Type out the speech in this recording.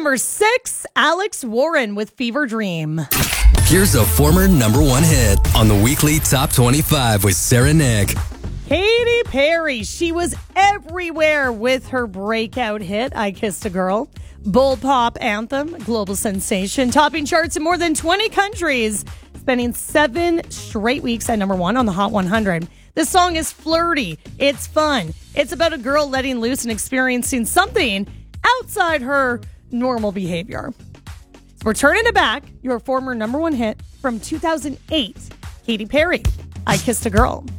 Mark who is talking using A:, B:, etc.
A: number 6, Alex Warren with Fever Dream.
B: Here's a former number one hit on the weekly Top 25 with Sarah Nick.
A: Katy Perry, she was everywhere with her breakout hit, I Kissed a Girl. Bold pop anthem, global sensation, topping charts in more than 20 countries, spending 7 straight weeks at number 1 on the Hot 100. This song is flirty. It's fun. It's about a girl letting loose and experiencing something outside her normal behavior. So we're turning it back. Your former number 1 hit from 2008, Katy Perry, I Kissed a Girl.